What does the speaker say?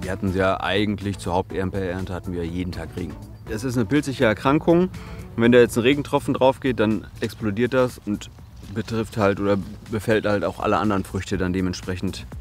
Wir hatten ja eigentlich zur Haupternte hatten wir jeden Tag Regen. Es ist eine pilzige Erkrankung. Und wenn da jetzt ein Regentropfen drauf geht, dann explodiert das und betrifft halt oder befällt halt auch alle anderen Früchte dann dementsprechend